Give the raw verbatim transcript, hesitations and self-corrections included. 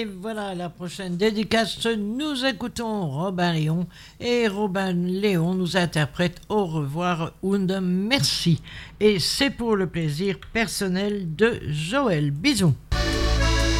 Et voilà la prochaine dédicace. Nous écoutons Robin Léon et Robin Léon nous interprète Au revoir und merci. Et c'est pour le plaisir personnel de Joël. Bisous.